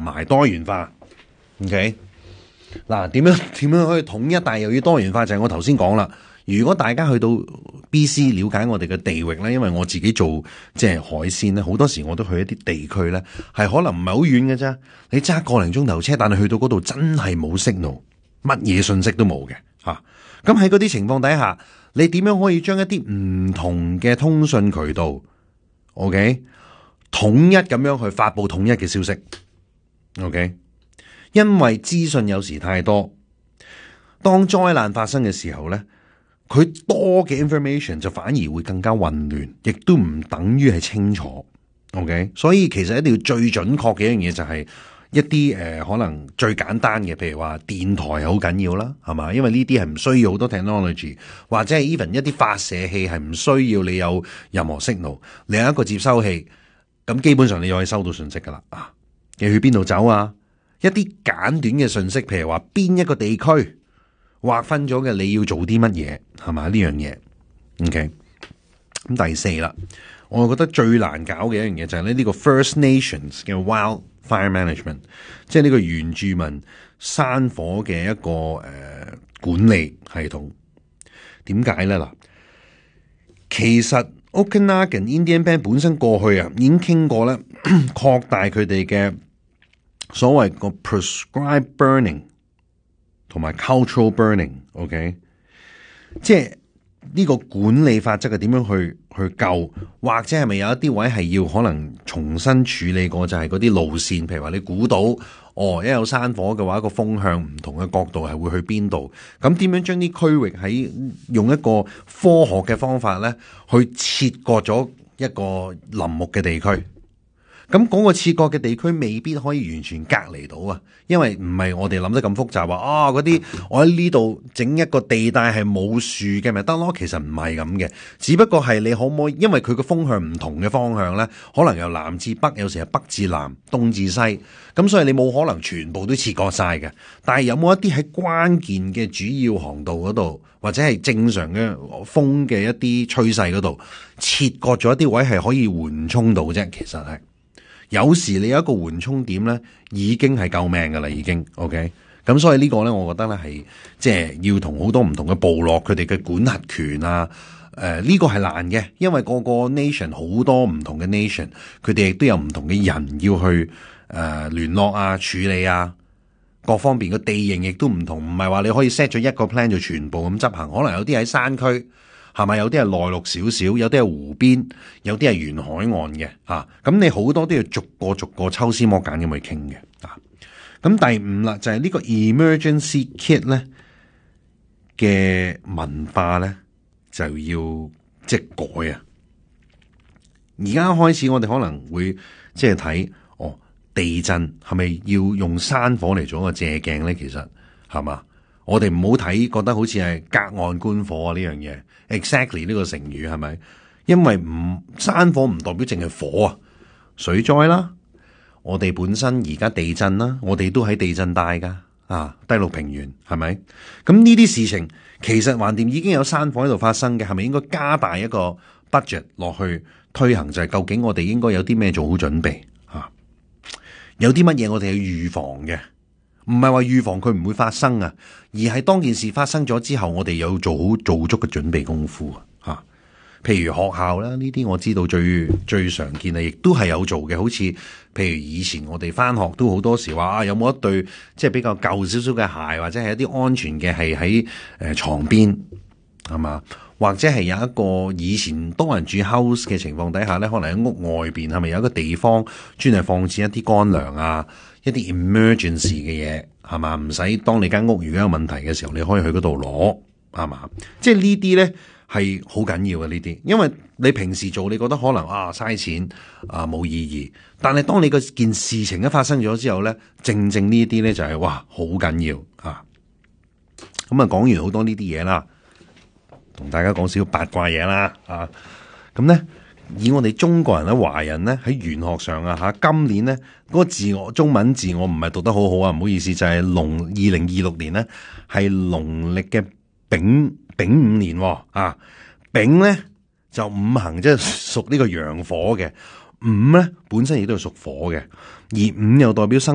埋多元化。OK， 嗱，點樣可以統一，但係又要多元化？就係我頭先講啦。如果大家去到 BC 了解我哋嘅地域咧，因為我自己做即係海鮮咧，好多時我都去一啲地區咧，係可能唔係好遠嘅啫。你揸個零鐘頭車，但係去到嗰度真係冇 signal，乜嘢信息都冇嘅嚇。咁喺嗰啲情況底下，你點樣可以將一啲唔同嘅通訊渠道 ，OK， 統一咁樣去發佈統一嘅消息 ，OK？ 因為資訊有時太多，當災難發生嘅時候咧，佢多嘅 information 就反而會更加混亂，亦都唔等於係清楚。OK， 所以其實一定要最準確嘅一樣嘢就係一啲可能最簡單嘅，譬如話電台係好緊要啦，係嘛？因為呢啲係唔需要好多 technology， 或者係 even 一啲發射器係唔需要你有任何 signal， 你有一個接收器，咁基本上你就可以收到信息噶啦。啊，你去邊度走啊？一啲簡短嘅信息，譬如話邊一個地區劃分咗嘅，你要做啲乜嘢，係嘛？呢樣嘢 OK。咁第四啦，我覺得最難搞嘅一樣嘢就係呢個 First Nations 嘅 Wildfire Management， 即係呢個原住民山火嘅一個管理系統。點解咧？嗱，其實 Okanagan Indian Band 本身過去啊已經傾過咧，擴大佢哋嘅所謂個 prescribed burning 同埋 cultural burning，OK， 即係呢個管理法則係點樣去救，或者係咪有一啲位係要可能重新處理過，就係嗰啲路線，譬如話你估到一有山火嘅話，個風向唔同嘅角度係會去邊度，咁點樣將啲區域喺用一個科學嘅方法咧，去切割咗一個林木嘅地區。咁嗰個切割嘅地區未必可以完全隔離到啊，因為唔係我哋諗得咁複雜話嗰啲我喺呢度整一個地帶係冇樹嘅咪得咯，其實唔係咁嘅，只不過係你可唔可以，因為佢個風向唔同嘅方向咧，可能由南至北，有時係北至南、東至西，咁所以你冇可能全部都切割晒嘅。但係有冇一啲喺關鍵嘅主要航道嗰度，或者係正常嘅風嘅一啲趨勢嗰度切割咗一啲位係可以緩衝到啫，其實係。有時你有一個緩衝點咧，已經係救命噶啦，已經 OK。咁所以呢個咧，我覺得咧係即係要同好多唔同嘅部落佢哋嘅管轄權啊，呢個係難嘅，因為個個 nation 好多唔同嘅 nation， 佢哋亦都有唔同嘅人要去聯絡啊、處理啊，各方面嘅地形亦都唔同，唔係話你可以 set 咗一個 plan 就全部咁執行，可能有啲喺山區。係咪有啲係內陸少少，有啲係湖邊，有啲係沿海岸嘅嚇。咁你好多都要逐個抽絲剝繭咁去傾嘅啊。咁第五啦，就係呢個 emergency kit 咧嘅文化咧，就要即係改啊。而家開始我哋可能會即係睇地震係咪要用山火嚟做一個借鏡咧？其實係嘛？我哋唔好睇，覺得好似係隔岸觀火啊呢樣嘢。Exactly 呢個成語係咪？因為山火唔代表淨係火啊，水災啦，我哋本身而家地震啦，我哋都喺地震帶噶低陸平原係咪？咁呢啲事情其實橫掂已經有山火喺度發生嘅，係咪應該加大一個 budget 落去推行？就係究竟我哋應該有啲咩做好準備有啲乜嘢我哋要預防嘅？唔係話預防佢唔會發生啊，而係當件事發生咗之後，我哋有做足嘅準備功夫啊。譬如學校啦，呢啲我知道最常見啊，亦都係有做嘅。好似譬如以前我哋翻學都好多時話有冇一對即係比較舊少少嘅鞋，或者係一啲安全嘅係喺床邊係嘛，或者係有一個以前多人住 house 嘅情況底下咧，可能喺屋外邊係咪有一個地方專係放置一啲乾糧啊？一啲 emergency 嘅嘢係嘛，唔使當你間屋如果有問題嘅時候，你可以去嗰度攞係嘛，即係呢啲咧係好緊要嘅呢啲，因為你平時做你覺得可能嘥錢冇意義，但係當你個件事情一發生咗之後咧，正呢啲咧就係哇好緊要啊！咁講完好多呢啲嘢啦，同大家講少八卦嘢啦咁咧。以我哋中國人咧、華人咧喺玄學上今年咧嗰個字中文字我唔係讀得好好啊，唔好意思，就係2026年咧係農曆嘅丙午年丙咧就五行即係屬呢個陽火嘅，午咧本身亦都係屬火嘅，而午又代表生